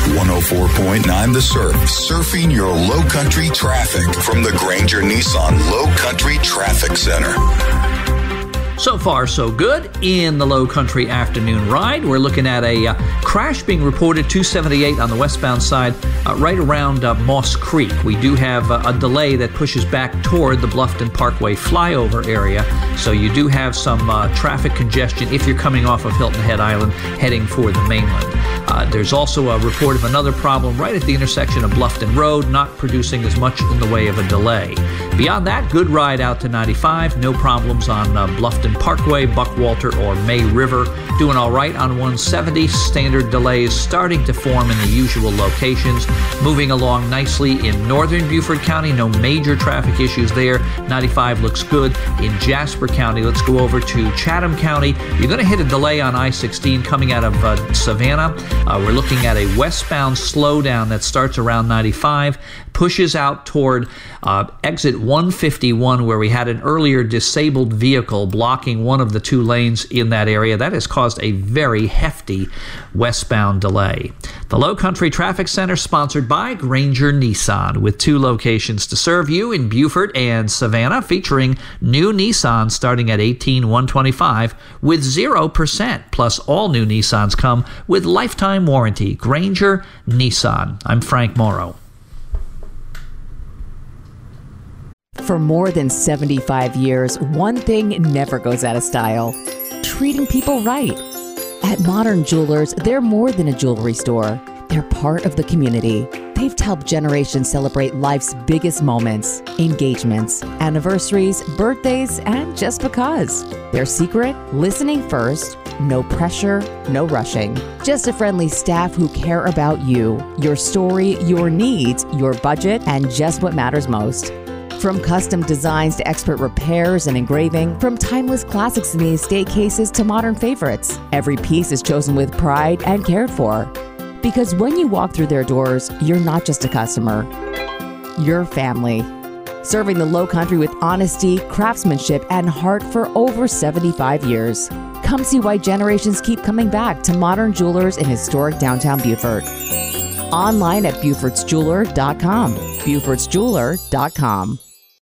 104.9 The Surf. Surfing your low country traffic from the Granger Nissan Low Country Traffic Center. So far, so good in the Low Country afternoon ride. We're looking at a crash being reported 278 on the westbound side, right around Moss Creek. We do have a delay that pushes back toward the Bluffton Parkway flyover area, so you do have some traffic congestion if you're coming off of Hilton Head Island heading for the mainland. There's also a report of another problem right at the intersection of Bluffton Road, not producing as much in the way of a delay. Beyond that, good ride out to 95. No problems on Bluffton Parkway, Buckwalter, or May River. Doing all right on 170. Standard delays starting to form in the usual locations. Moving along nicely in northern Beaufort County. No major traffic issues there. 95 looks good. In Jasper County, let's go over to Chatham County. You're going to hit a delay on I-16 coming out of Savannah. We're looking at a westbound slowdown that starts around 95, pushes out toward exit 151, where we had an earlier disabled vehicle blocking one of the two lanes in that area. That has caused a very hefty westbound delay. The Low Country Traffic Center, sponsored by Granger Nissan, with two locations to serve you in Beaufort and Savannah, featuring new Nissan starting at $18,125 with 0%. Plus, all new Nissans come with lifetime warranty. Granger Nissan. I'm Frank Morrow. For more than 75 years, one thing never goes out of style: treating people right. At Modern Jewelers, they're more than a jewelry store. They're part of the community. They've helped generations celebrate life's biggest moments, engagements, anniversaries, birthdays, and just because. Their secret? Listening first, no pressure, no rushing. Just a friendly staff who care about you, your story, your needs, your budget, and just what matters most. From custom designs to expert repairs and engraving, from timeless classics in the estate cases to modern favorites, every piece is chosen with pride and cared for. Because when you walk through their doors, you're not just a customer, you're family. Serving the Low Country with honesty, craftsmanship, and heart for over 75 years. Come see why generations keep coming back to Modern Jewelers in historic downtown Beaufort. Online at Beaufort'sJeweler.com. Beaufort'sJeweler.com.